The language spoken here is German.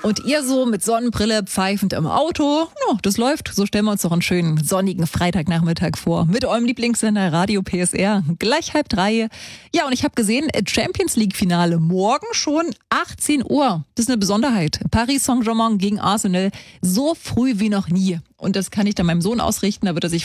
Und ihr so mit Sonnenbrille pfeifend im Auto. Ja, das läuft. So stellen wir uns doch einen schönen sonnigen Freitagnachmittag vor. Mit eurem Lieblingssender Radio PSR. Gleich 2:30. Ja, und ich habe gesehen, Champions League Finale morgen schon 18 Uhr. Das ist eine Besonderheit. Paris Saint-Germain gegen Arsenal. So früh wie noch nie. Und das kann ich dann meinem Sohn ausrichten. Da wird er sich